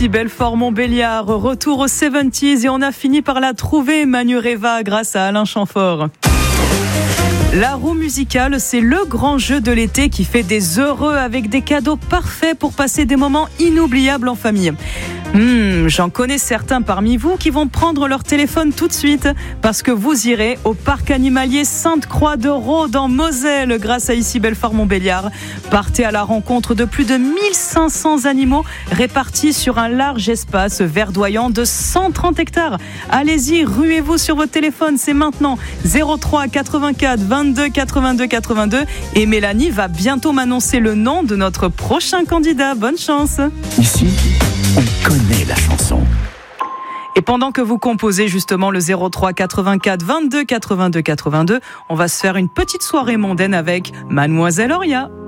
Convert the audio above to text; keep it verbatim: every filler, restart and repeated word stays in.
ici Belfort-Montbéliard, retour aux soixante-dix et on a fini par la trouver, Manureva, grâce à Alain Chamfort. La roue musicale, c'est le grand jeu de l'été qui fait des heureux avec des cadeaux parfaits pour passer des moments inoubliables en famille. Hmm, j'en connais certains parmi vous qui vont prendre leur téléphone tout de suite parce que vous irez au parc animalier Sainte-Croix de Rhodes en Moselle grâce à ici Belfort-Montbéliard. Partez à la rencontre de plus de mille cinq cents animaux répartis sur un large espace verdoyant de cent trente hectares. Allez-y, ruez-vous sur votre téléphone, c'est maintenant zéro trois quatre-vingt-quatre vingt-deux quatre-vingt-deux quatre-vingt-deux et Mélanie va bientôt m'annoncer le nom de notre prochain candidat. Bonne chance. Ici, on connaît la chanson. Et pendant que vous composez justement le zéro trois quatre-vingt-quatre vingt-deux quatre-vingt-deux quatre-vingt-deux, on va se faire une petite soirée mondaine avec Mademoiselle Auria.